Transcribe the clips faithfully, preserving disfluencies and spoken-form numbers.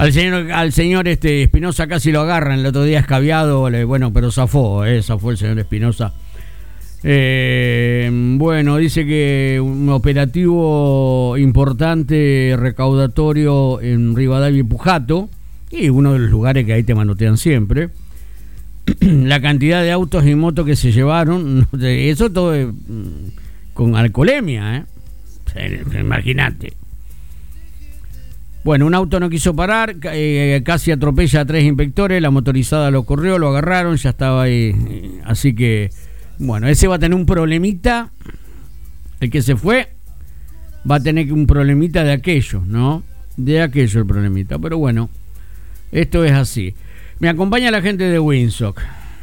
Al señor, al señor este Espinosa casi lo agarran el otro día escabiado, le, bueno, pero zafó, eh, zafó el señor Espinosa. Eh, bueno, dice que un operativo importante recaudatorio en Rivadavia y Pujato, y uno de los lugares que ahí te manotean siempre. La cantidad de autos y motos que se llevaron, eso todo es, con alcoholemia, ¿eh? Imagínate. Bueno, un auto no quiso parar, eh, casi atropella a tres inspectores, la motorizada lo corrió, lo agarraron, ya estaba ahí. Eh, así que, bueno, ese va a tener un problemita, el que se fue va a tener un problemita de aquello, ¿no? De aquello el problemita, pero bueno, esto es así. Me acompaña la gente de Winsock.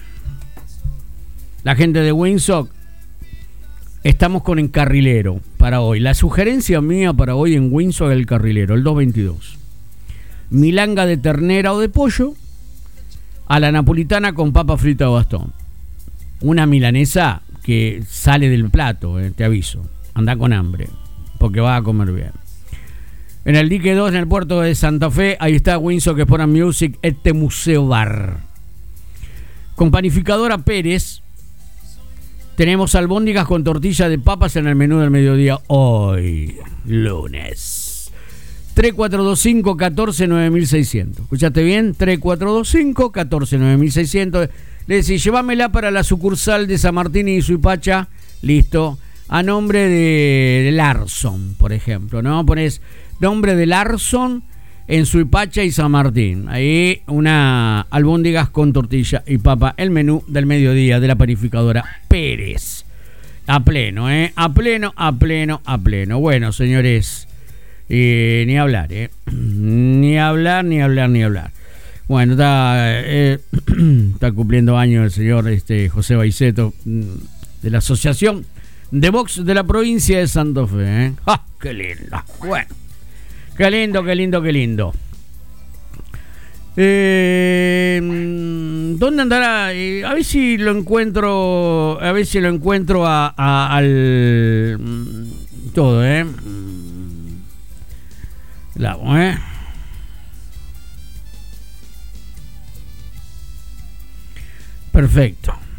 La gente de Winsock. Estamos con encarrilero para hoy. La sugerencia mía para hoy en Winsock es el carrilero, el doscientos veintidós. Milanga de ternera o de pollo a la napolitana con papa frita o bastón. Una milanesa que sale del plato, eh, te aviso. Anda con hambre, porque vas a comer bien. En el dique dos, en el puerto de Santa Fe, ahí está Winsock Sport and Music, este museo bar. Con panificadora Pérez, tenemos albóndigas con tortilla de papas en el menú del mediodía hoy, lunes. tres cuatro dos cinco, uno cuatro, nueve seis cero cero. ¿Escuchaste bien? tres cuatro dos cinco, uno cuatro, nueve seis cero cero. Le decís, llévamela para la sucursal de San Martín y Suipacha. Listo. A nombre de, de Larson, por ejemplo, ¿no? Pones nombre de Larson en Suipacha y San Martín. Ahí una albóndigas con tortilla y papa. El menú del mediodía de la panificadora Pérez. A pleno, ¿eh? A pleno, a pleno, a pleno. Bueno, señores, eh, ni hablar, ¿eh? Ni hablar, ni hablar, ni hablar. Bueno, está, eh, está cumpliendo años el señor este, José Baiceto, de la Asociación de Box de la provincia de Santa Fe, ¿eh? ¡Ah, qué lindo! Bueno. Qué lindo, qué lindo, qué lindo. Eh, ¿Dónde andará? Eh, a ver si lo encuentro. A ver si lo encuentro a, a, al. Todo, ¿eh? La, ¿eh? Perfecto.